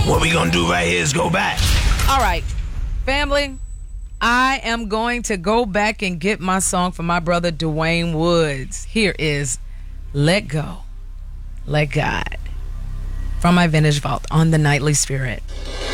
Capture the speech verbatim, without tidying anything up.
What we gonna do right here is go back. All right, family, I am going to go back and get my song from my brother Dwayne Woods. Here is Let Go, Let God from my Vintage Vault on the Nightly Spirit.